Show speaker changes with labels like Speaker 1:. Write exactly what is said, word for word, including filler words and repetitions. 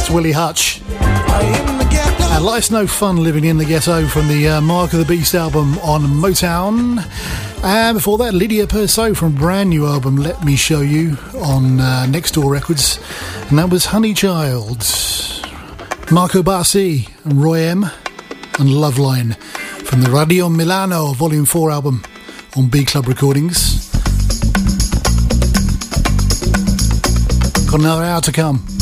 Speaker 1: Willie Hutch. And Life's No Fun Living in the Ghetto from the uh, Mark of the Beast album on Motown. And before that, Lydia Perso from brand new album Let Me Show You on uh, Next Door Records. And that was Honey Child. Marco Bassi and Roy M. and Loveline from the Radio Milano Volume four album on B Club Recordings. Got another hour to come.